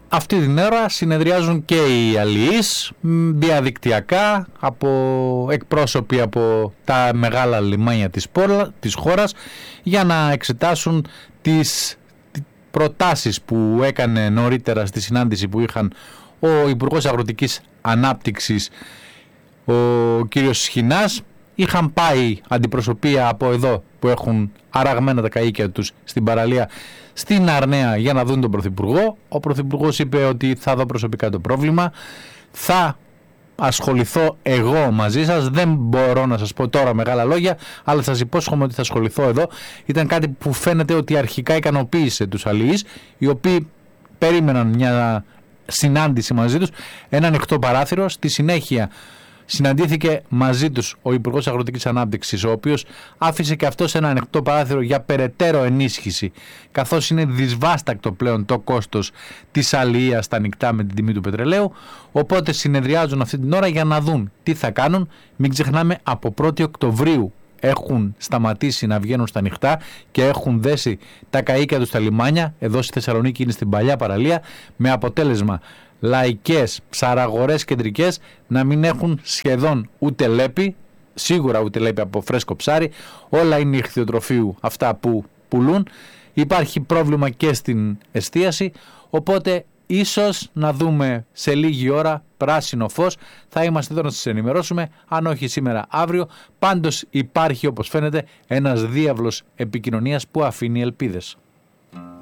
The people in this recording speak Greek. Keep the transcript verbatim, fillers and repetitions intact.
αυτή την ώρα συνεδριάζουν και οι αλληλείς διαδικτυακά, από εκπρόσωποι από τα μεγάλα λιμάνια της, πόλα, της χώρας, για να εξετάσουν τις προτάσεις που έκανε νωρίτερα στη συνάντηση που είχαν ο Υπουργός Αγροτικής Ανάπτυξης, ο κύριος Σχοινάς. Είχαν πάει αντιπροσωπεία από εδώ που έχουν αραγμένα τα καΐκια τους στην παραλία, στην Αρναία, για να δουν τον Πρωθυπουργό. Ο Πρωθυπουργός είπε ότι θα δω προσωπικά το πρόβλημα, θα ασχοληθώ εγώ μαζί σας, δεν μπορώ να σας πω τώρα μεγάλα λόγια, αλλά σας υπόσχομαι ότι θα ασχοληθώ εδώ. Ήταν κάτι που φαίνεται ότι αρχικά ικανοποίησε τους αλληλείς, οι οποίοι περίμεναν μια συνάντηση μαζί τους, ένα ανοιχτό παράθυρο. Στη συνέχεια συναντήθηκε μαζί τους ο Υπουργός Αγροτικής Ανάπτυξης, ο οποίος άφησε και αυτός ένα ανοιχτό παράθυρο για περαιτέρω ενίσχυση, καθώς είναι δυσβάστακτο πλέον το κόστος της αλληλείας στα νυχτά με την τιμή του πετρελαίου. Οπότε συνεδριάζουν αυτή την ώρα για να δουν τι θα κάνουν. Μην ξεχνάμε, από πρώτη Οκτωβρίου έχουν σταματήσει να βγαίνουν στα νυχτά και έχουν δέσει τα καΐκια τους στα λιμάνια. Εδώ στη Θεσσαλονίκη είναι στην παλιά παραλία, με αποτέλεσμα λαϊκές ψαραγορές κεντρικές να μην έχουν σχεδόν ούτε λέπη, σίγουρα ούτε λέπη από φρέσκο ψάρι, όλα είναι ηχθειοτροφείου αυτά που πουλούν. Υπάρχει πρόβλημα και στην εστίαση, οπότε ίσως να δούμε σε λίγη ώρα πράσινο φως. Θα είμαστε εδώ να σας ενημερώσουμε, αν όχι σήμερα αύριο. Πάντως υπάρχει, όπως φαίνεται, ένας διάβλος επικοινωνίας που αφήνει ελπίδες.